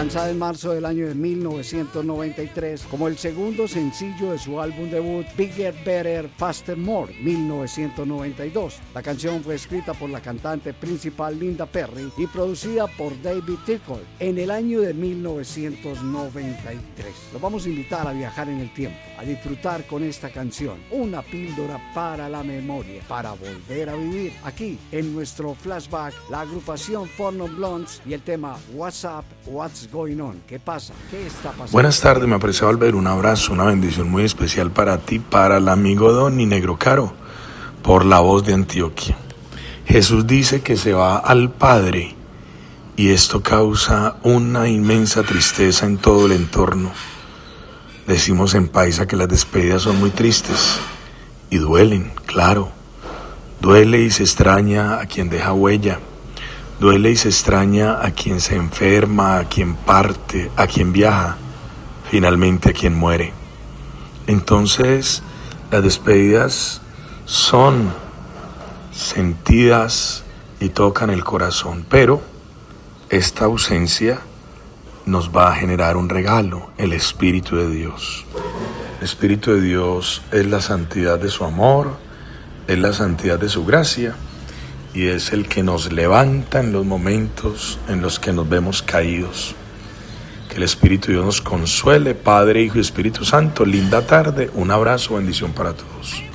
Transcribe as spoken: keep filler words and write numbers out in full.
lanzada en marzo del año de mil novecientos noventa y tres como el segundo sencillo de su álbum debut Bigger, Better, Faster, More, mil novecientos noventa y dos. La canción fue escrita por la cantante principal Linda Perry y producida por David Tickle en el año de mil novecientos noventa y tres. Los vamos a invitar a viajar en el tiempo, a disfrutar con esta canción, una píldora para la memoria, para volver a vivir. Aquí en nuestro flashback, la agrupación Four Non Blondes y el tema What's Up, What's Going On. ¿Qué pasa? ¿Qué está pasando? Buenas tardes, me aprecio Albert. Un abrazo, una bendición muy especial para ti, para el amigo Don y Negro Caro, por La Voz de Antioquia. Jesús dice que se va al Padre y esto causa una inmensa tristeza en todo el entorno. Decimos en paisa que las despedidas son muy tristes y duelen, claro. Duele y se extraña a quien deja huella. Duele y se extraña a quien se enferma, a quien parte, a quien viaja, finalmente a quien muere. Entonces, las despedidas son sentidas y tocan el corazón, pero esta ausencia nos va a generar un regalo, el Espíritu de Dios. El Espíritu de Dios es la santidad de su amor, es la santidad de su gracia y es el que nos levanta en los momentos en los que nos vemos caídos. Que el Espíritu de Dios nos consuele, Padre, Hijo y Espíritu Santo. Linda tarde, un abrazo, bendición para todos.